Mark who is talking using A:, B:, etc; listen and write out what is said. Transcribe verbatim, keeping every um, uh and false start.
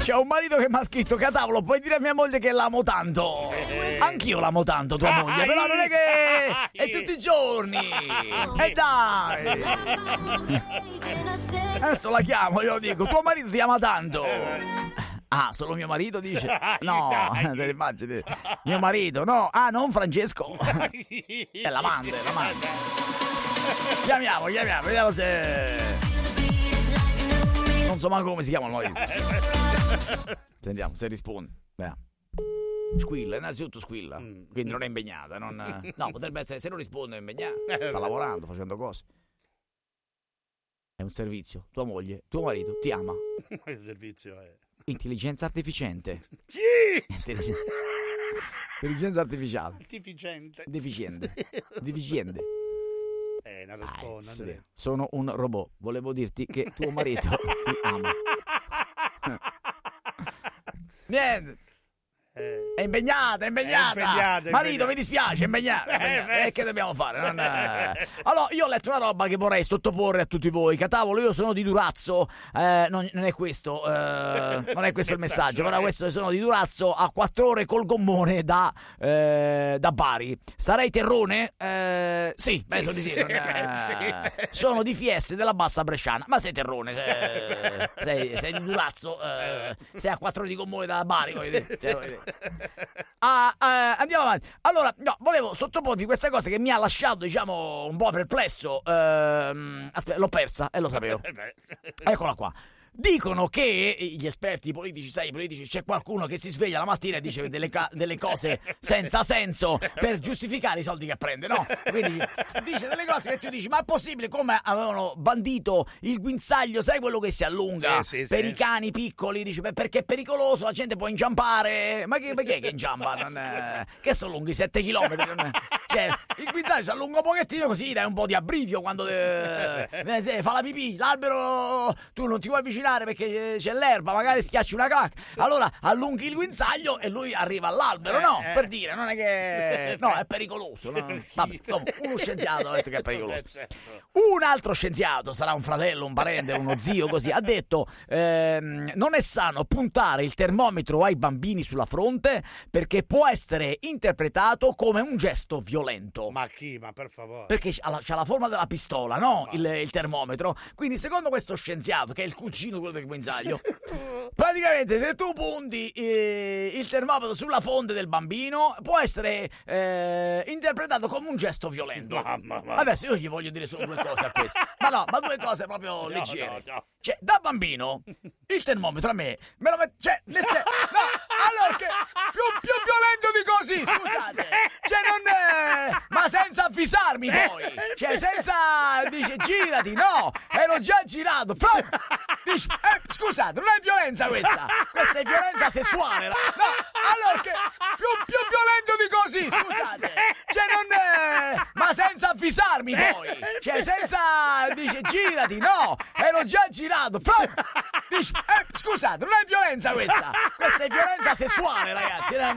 A: c'è un marito che mi ha scritto: Catavolo, puoi dire a mia moglie che l'amo tanto? Anch'io l'amo tanto tua moglie, però non è che è tutti i giorni. E dai, adesso la chiamo, glielo dico: tuo marito ti ama tanto. Ah, solo mio marito dice? No, te le immagini? Mio marito, no. Ah, non Francesco. È l'amante, l'amante. Chiamiamo, chiamiamo, vediamo se... Non so manco come si chiama il marito. Sentiamo se risponde. Beh. Squilla, innanzitutto squilla. Quindi non è impegnata. Non... No, potrebbe essere, se non risponde è impegnata. Sta lavorando, facendo cose. È un servizio. Tua moglie, tuo marito ti ama.
B: Che servizio è?
A: Intelligenza artificiente.
B: Chi?
A: Intelligenza, Intelligenza artificiale.
B: Artificiente.
A: Deficiente. Deficiente.
B: È una risposta,
A: Ah,
B: Andrea.
A: sono un robot. Volevo dirti che tuo marito ti ama. Niente. È impegnata, è impegnata.
B: È impegnata, è
A: Marito,
B: impegnata.
A: mi dispiace, è impegnata. È impegnata.
B: Eh,
A: E che dobbiamo fare? Non... Allora, io ho letto una roba che vorrei sottoporre a tutti voi. Catavolo, io sono di Durazzo. Eh, non, non è questo, eh, non è questo il messaggio. Però questo, sono di Durazzo a quattro ore col gommone da, eh, da Bari. Sarei terrone? Eh, sì, penso di sì. Non, eh, sono di Fiesse della Bassa Bresciana. Ma sei terrone? Sei, sei, sei di Durazzo? Eh, sei a quattro ore di gommone da Bari? Voglio dire. Cioè, voglio dire. Ah, eh, andiamo avanti. Allora, no, volevo sottoporvi questa cosa che mi ha lasciato, diciamo, un po' perplesso. Ehm, aspetta, l'ho persa e lo sapevo. Eccola qua. Dicono che gli esperti politici, sai, i politici, c'è qualcuno che si sveglia la mattina e dice delle, ca- delle cose senza senso per giustificare i soldi che prende, no? Quindi dice delle cose che tu dici: ma è possibile? Come avevano bandito il guinzaglio, sai, quello che si allunga
B: sì, sì,
A: per
B: sì.
A: i cani piccoli? Dice: beh, perché è pericoloso, la gente può inciampare. Ma che, perché che inciampa? Non è... Che sono lunghi sette chilometri? Non è... Cioè, il guinzaglio si allunga un pochettino, così dai un po' di abbrivio quando eh, fa la pipì. L'albero tu non ti vuoi avvicinare perché c'è l'erba, magari schiacci una cacca, allora allunghi il guinzaglio e lui arriva all'albero, no? Per dire, non è che... No, è pericoloso, no? Vabbè, no, uno scienziato ha detto che è pericoloso. Un altro scienziato, sarà un fratello, un parente, uno zio, così, ha detto ehm, non è sano puntare il termometro ai bambini sulla fronte perché può essere interpretato come un gesto violento.
B: Ma chi? Ma per favore.
A: Perché c'ha la, c'ha la forma della pistola, no? Il, il termometro. Quindi, secondo questo scienziato, che è il cugino quello del guinzaglio, praticamente se tu punti eh, il termometro sulla fronte del bambino può essere eh, interpretato come un gesto violento.
B: Mamma mia.
A: Adesso io gli voglio dire solo due cose a questo. Ma no, ma due cose proprio
B: No,
A: leggere.
B: no, no.
A: Cioè, da bambino il termometro a me me lo mette. Cioè, nel sen- no, allora che più, più violento di così, scusate. Cioè, non è... Ma senza avvisarmi poi. Cioè, senza... Dice, girati, no. Ero già girato. Poi dice, eh, scusate, non è violenza questa. Questa è violenza sessuale. La... No, allora che più, più violento di così, scusate. Cioè, non è... Ma senza avvisarmi poi. Cioè, senza... Dice, girati, no. Ero già girato. Poi dice, eh, scusate, non è violenza questa. Questa è violenza sessuale, ragazzi.